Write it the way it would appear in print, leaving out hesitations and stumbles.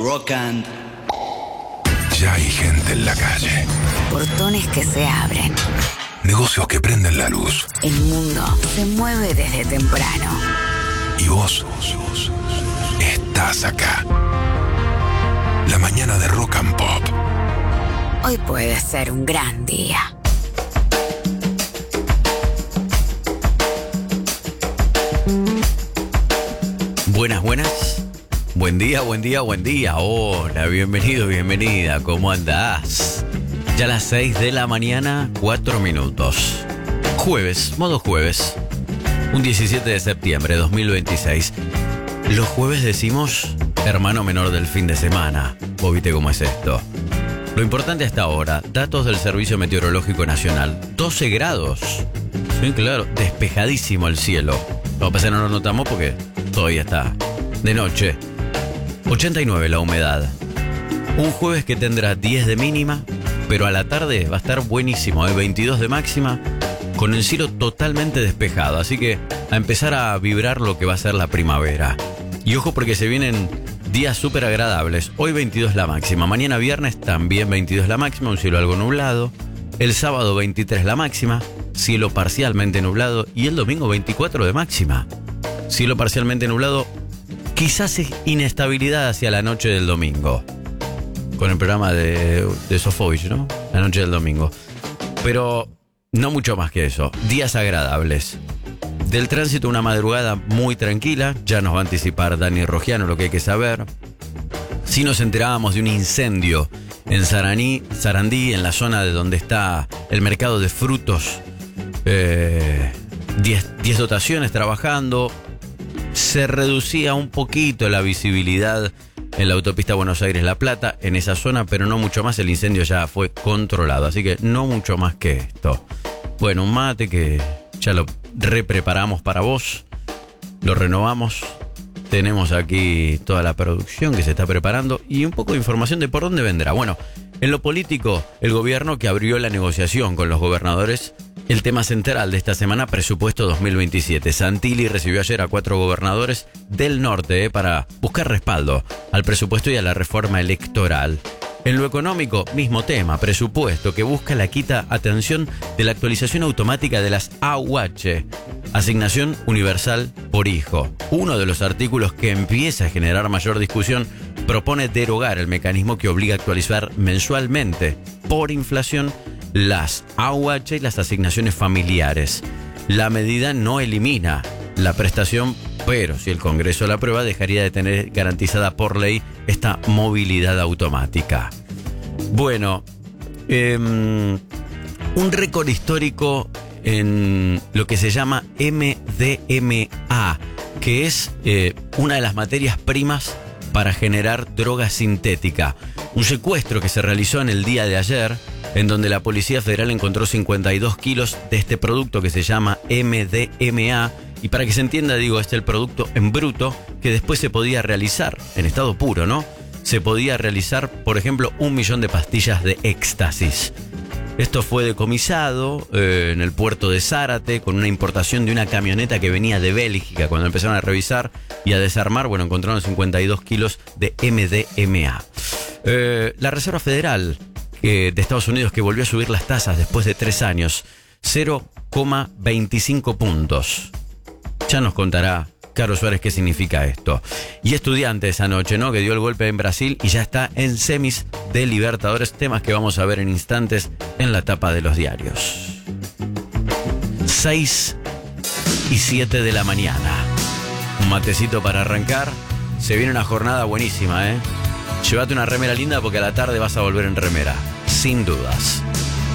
rock and... Ya hay gente en la calle. Portones que se abren. Negocios que prenden la luz. El mundo se mueve desde temprano. Y vos estás acá. La mañana de Rock and Pop. Hoy puede ser un gran día. Buenas. Buen día. Hola, bienvenido, bienvenida. ¿Cómo andás? Ya a las 6 de la mañana, 4 minutos. Jueves, modo jueves. Un 17 de septiembre de 2026. Los jueves decimos hermano menor del fin de semana. Vos viste cómo es esto. Lo importante hasta ahora, datos del Servicio Meteorológico Nacional. 12 grados. Sí, claro, despejadísimo el cielo. Lo que pasa es que no lo notamos porque todavía está de noche. 89 la humedad. Un jueves que tendrá 10 de mínima, pero a la tarde va a estar buenísimo, 22 de máxima, con el cielo totalmente despejado. Así que a empezar a vibrar lo que va a ser la primavera. Y ojo porque se vienen días súper agradables. Hoy 22 la máxima, mañana viernes también 22 la máxima, un cielo algo nublado. El sábado 23 la máxima, cielo parcialmente nublado. Y el domingo 24 de máxima, cielo parcialmente nublado. Quizás inestabilidad hacia la noche del domingo, con el programa de Sofovich, ¿no? La noche del domingo. Pero no mucho más que eso. Días agradables. Del tránsito una madrugada muy tranquila. Ya nos va a anticipar Dani Rogiano lo que hay que saber. Si nos enterábamos de un incendio en Sarandí, en la zona de donde está el mercado de frutos. 10 dotaciones trabajando. Se reducía un poquito la visibilidad en la autopista Buenos Aires-La Plata, en esa zona, pero no mucho más. El incendio ya fue controlado, así que no mucho más que esto. Bueno, un mate que ya lo repreparamos para vos, lo renovamos. Tenemos aquí toda la producción que se está preparando y un poco de información de por dónde vendrá. Bueno, en lo político, el gobierno que abrió la negociación con los gobernadores. El tema central de esta semana, presupuesto 2027. Santilli recibió ayer a 4 gobernadores del norte para buscar respaldo al presupuesto y a la reforma electoral. En lo económico, mismo tema, presupuesto que busca la quita atención de la actualización automática de las AUH, asignación universal por hijo. Uno de los artículos que empieza a generar mayor discusión propone derogar el mecanismo que obliga a actualizar mensualmente por inflación las AUH y las asignaciones familiares. La medida no elimina la prestación, pero si el Congreso la aprueba, dejaría de tener garantizada por ley esta movilidad automática. Bueno, un récord histórico en lo que se llama MDMA, que es una de las materias primas para generar droga sintética. Un secuestro que se realizó en el día de ayer, en donde la Policía Federal encontró 52 kilos de este producto que se llama MDMA. Y para que se entienda, digo, este es el producto en bruto que después se podía realizar, en estado puro, ¿no? Se podía realizar, por ejemplo, 1 millón de pastillas de éxtasis. Esto fue decomisado en el puerto de Zárate con una importación de una camioneta que venía de Bélgica. Cuando empezaron a revisar y a desarmar, bueno, encontraron 52 kilos de MDMA. La Reserva Federal de Estados Unidos, que volvió a subir las tasas después de 3 años, 0,25 puntos. Ya nos contará Carlos Suárez qué significa esto. Y Estudiantes anoche, ¿no? Que dio el golpe en Brasil y ya está en semis de Libertadores, temas que vamos a ver en instantes en la tapa de los diarios. 6 y 7 de la mañana. Un matecito para arrancar. Se viene una jornada buenísima, ¿eh? Llévate una remera linda porque a la tarde vas a volver en remera, sin dudas.